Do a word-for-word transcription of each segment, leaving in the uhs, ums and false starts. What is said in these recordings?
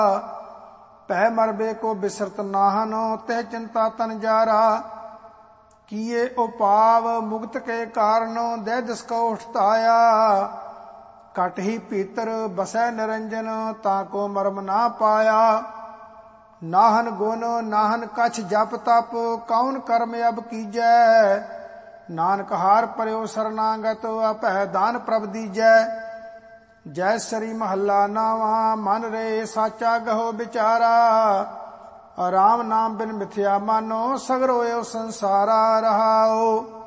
पै मरबे को बिसरत नाहन, तह चिंता तन जारा। किए उपाव मुक्त के कारण, दह दिस को उठताया। कट ही पीतर बसै निरंजन, ताको मर्म ना पाया। नाहन गुण नाहन कछ जप तप, कौन कर्म अब कीजै। नानक हार परयो शरणागत, अपै दान प्रभ दीजै। जय श्री महला नावा, मन रे साचा गहो बिचारा। राम नाम बिन मिथ्या मानो, सगरो यो संसारा रहाओ।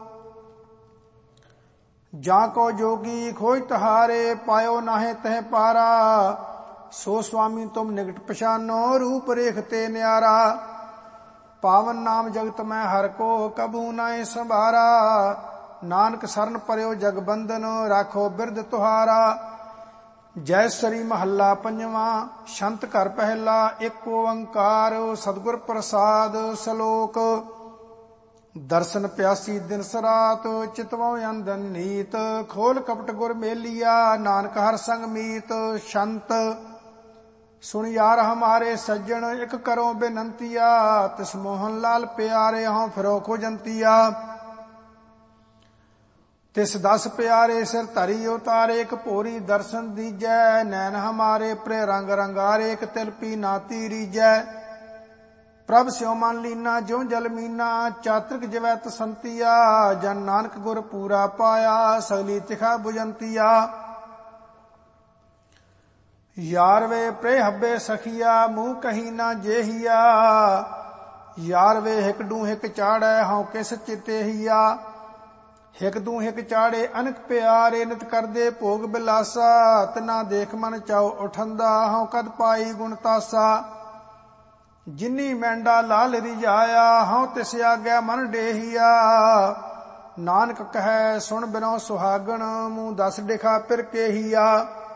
जाको जोगी खोज तहारे, पायो नाहे तह पारा। सो स्वामी तुम निकट पछानो, रूप रेखते न्यारा। पावन नाम जगत में हर को, कबू नाए संभारा। नानक शरण परयो जगबंधन, राखो बिरद तुहारा। जय श्री महला पंजवा, शंत घर पहला। एक ओंकार सतगुर प्रसाद सलोक। दर्शन प्यासी दिन सरात, चितवो अंदन नीत। खोल कपट गुर मेलिया, नानक हर संग मीत। शंत सुन यार हमारे सज्जन, एक करो बेनंतिया। तिस मोहन लाल प्यारे, हों फिरो खोजंतिया। तिस दस प्यारे सिर धरी उतारे, एक भोरी दर्शन दीजै। नैन हमारे प्रे रंग रंगारे, एक तिलपी नाती रीजै। प्रभ स्यो मन लीना ज्यों जल मीना, चातृक जवैत संतिया। जन नानक गुर पूरा पाया, सगली तिखा बुझंतिया। यार वे प्रे हब्बे सखिया, मुंह कही ना जेहिया। यार वे हिक डू हिक चाड़ै, हों किस चितेहिया। हिक दू हिक चाड़े अनक प्यारे, नित करदे भोग बिलासा। तिना देख मन चाओ उठंदा, हों कद पाई गुण तासा। जिन्नी मैंडा लाल रिझाया, हों तिस आग्या मन डेहिया। नानक कहे सुन बिनो सुहागण, मुंह दस डिखा फिर केहिया।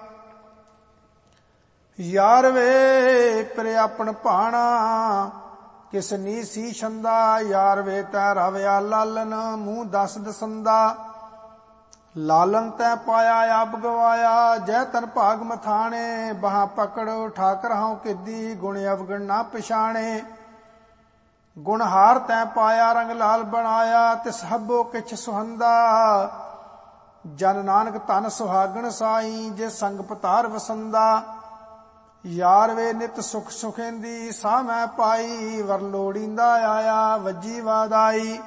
यार वे प्रे अपन भाणा, किस नी सी छंदा। यार वे तै रवया लालन, मुंह दस दसंदा। लालन तै पाया आप गवाया, जय तन भाग मथाने। बहा पकड़ ठाकर हों किदी, गुण अवगण ना पछाणे। गुणहार तै पाया रंग लाल बनाया, तिस हब्बो किछ सुहंदा। जन नानक धन सुहागण साई, जे संग पतार वसंदा। यार वे नित सुख सुखेंदी, सा मैं पाई। वर लोड़ींदा आया, वजी वादाई।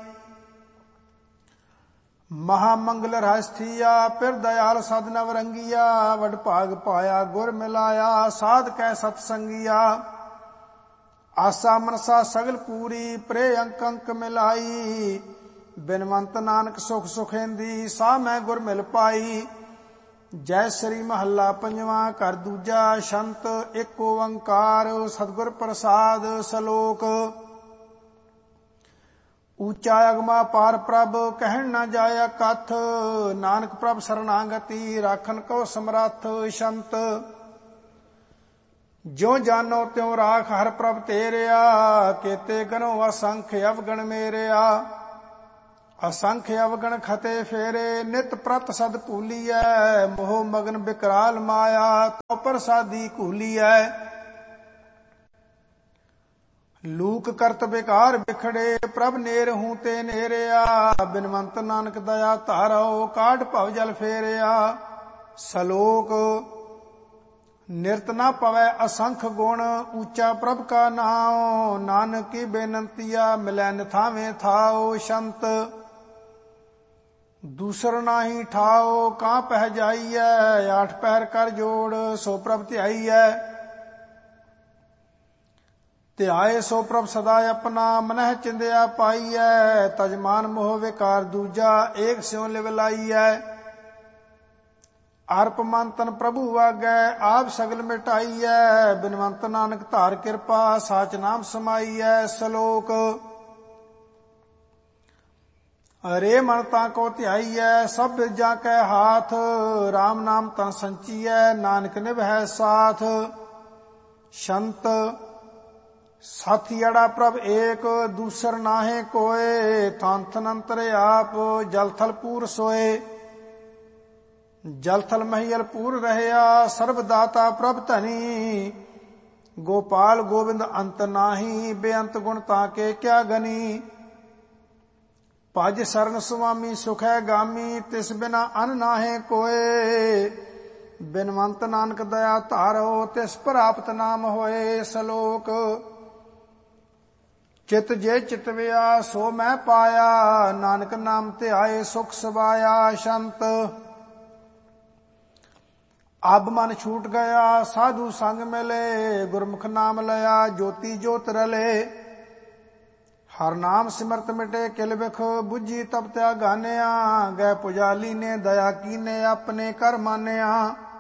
महामंगल रहस्थिया, फिर दयाल सद नवरंगिया। वड भाग पाया गुर मिलाया, साध कै सतसंगिया। आसा मनसा सगल पूरी, प्रे अंक अंक मिलाई। बिनवंत नानक सुख सुखेंदी, सा मैं गुर मिल पाई। जय श्री महला पंजवा, घर दूजा। शंत एक ओंकार सतगुर प्रसाद सलोक। ऊंचा अगमा पार प्रभ, कहन न जाया कथ। नानक प्रभ शरणागति, राखन को समरथ। शंत ज्यों जानो त्यों राख, हर प्रभ तेरिया। केते गनो असंख्य अवगण मेरिया। असंख्य अवगण खते फेरे, नित प्रत सद भूलिया। मोह मगन बिकराल माया, तो प्रसादी कूलिया। लूक करत बेकार बिखड़े, प्रभ नेर हूं ते नेरिया। बिनवंत नानक दया धारो, काट भव जल फेरिया। सलोक निरत न पवै असंख गुण, ऊंचा प्रभ का नाम। नानक की बेनंतिया, मिलै निथावे थाओ। शंत दूसर नाही ठाओ, कां पह जाइयै। आठ पहर कर जोड़, सो प्रभ ध्याइयै। ध्याए सो प्रभ सदा अपना, मनह चिंदिया पाइयै। तजमान मोह विकार दूजा, एक स्यों लिव लाइयै। अर्प मन तन प्रभु आगै, आप सगल मिटाइयै। बिनवंत नानक धार कृपा, साच नाम समाइयै। सलोक अरे मन ताको ध्याइयै, सब बिरजा कै हाथ। राम नाम तन संचियै, नानक निभै साथ। शंत साथी अड़ा प्रभ एक, दूसर नाहे कोय। थान थन अंतर आप, जल थल पूर सोए। जल थल महियल पूर रहया, सर्वदाता प्रभ धनी। ਗੋਪਾਲ ਗੋਬਿੰਦ ਅੰਤ ਨਾਹੀ, ਬੇਅੰਤ ਗੁਣ ਤਾਕੇ ਕਿਆ ਗਨੀ। ਭਜ ਸਰਨ ਸੁਆਮੀ ਸੁਖੈ ਗਾਮੀ, ਤਿਸ ਬਿਨਾ ਅਨ ਨਾਹੇ ਕੋਏ। ਬਿਨਵੰਤ ਨਾਨਕ ਦਇਆ ਧਾਰੋ, ਤਿਸ ਪ੍ਰਾਪਤ ਨਾਮ ਹੋਏ। ਸਲੋਕ ਚਿਤ ਜੇ ਚਿਤਵਿਆ ਸੋ ਮੈਂ ਪਾਇਆ, ਨਾਨਕ ਨਾਮ ਧਿਆਏ ਸੁਖ ਸਵਾਇਆ। ਸ਼ੰਤ ਅਬ ਮਨ ਛੂਟ ਗਿਆ, ਸਾਧੂ ਸੰਗ ਮਿਲੇ। ਗੁਰਮੁਖ ਨਾਮ ਲਿਆ, ਜੋਤੀ ਜੋਤ ਰਲੇ। ਹਰ ਨਾਮ ਸਿਮਰਤ ਮਿਟੇ ਕਿਲ ਬਿਖ, ਬੁੱਝੀ ਤਪ ਤਿਆ ਗਾਨਿਆ। ਗਏ ਪੁਜਾਲੀ ਨੇ ਦਇਆ ਕੀਨੇ, ਆਪਣੇ ਕਰ ਮਾਨਿਆ।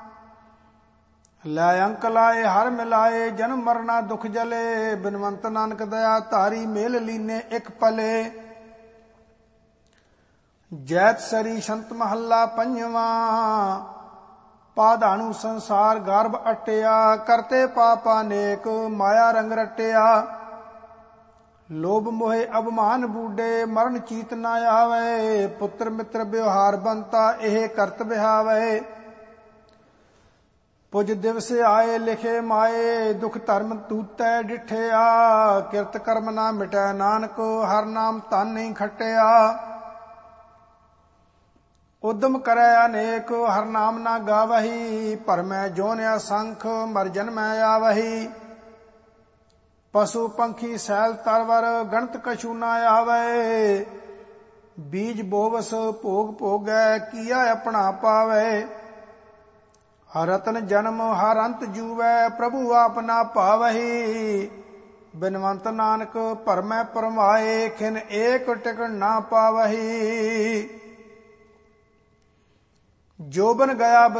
ਲੈ ਅੰਕ ਲਾਏ ਹਰ ਮਿਲਾਏ, ਜਨਮ ਮਰਨਾ ਦੁਖ ਜਲੇ। ਬਿਨਵੰਤ ਨਾਨਕ ਦਇਆ ਧਾਰੀ, ਮੇਲ ਲੀਨੇ ਇੱਕ ਪਲੇ। ਜੈਤ ਸਰੀ ਸੰਤ ਮਹੱਲਾ ਪੰਜਵਾਂ। ਪਾਧਾਣੂ ਸੰਸਾਰ ਗਰਭ ਅਟਿਆ, ਕਰਤੇ ਪਾਪਾ ਨੇਕ ਮਾਇਆ ਰੰਗ ਰਟਿਆ। ਲੋਭ ਮੋਹਿ ਅਭਮਾਨ ਬੂਡੇ, ਮਰਨ ਚੀਤ ਨਾ ਆਵੇ। ਪੁੱਤਰ ਮਿੱਤਰ ਵਿਵਹਾਰ ਬੰਤਾ, ਇਹ ਕਰਤ ਵਿਹਾਵੇ। ਪੁਜ ਦਿਵਸ ਆਏ ਲਿਖੇ ਮਾਏ, ਦੁਖ ਧਰਮ ਤੂਤੈ ਡਿਠਿਆ। ਕਿਰਤ ਕਰਮ ਨਾ ਮਿਟੈ ਨਾਨਕ, ਹਰ ਨਾਮ ਧਨ ਨਹੀਂ ਖਟਿਆ। ਉਦਮ ਕਰੈ ਅਨੇਕ, ਹਰ ਨਾਮ ਨਾ ਗਾਵਹੀ। ਭਰਮੈ ਜੋਨਿਆ ਸੰਖ, ਮਰ ਜਨਮੈ ਆਵਹੀ। ਪਸ਼ੂ ਪੰਖੀ ਸੈਲ ਤਰਵਰ, ਗਣਤ ਕਛੂ ਨਾ ਆਵੇ। ਬੀਜ ਬੋਵਸ ਭੋਗ ਭੋਗੈ, ਕੀਆ ਆਪਣਾ ਪਾਵੇ। ਰਤਨ ਜਨਮ ਹਰ ਅੰਤ ਜੂਵੈ, ਪ੍ਰਭੂ ਆਪ ਨਾ ਭਾਵਹੀ। ਬਿਨਵੰਤ ਨਾਨਕ ਭਰਮੈ ਭਰਮਾਏ, ਖਿਨ ਏਕ ਟਿਕਣ ਨਾ ਪਾਵਹੀ। ਜੋਬਨ ਗਿਆ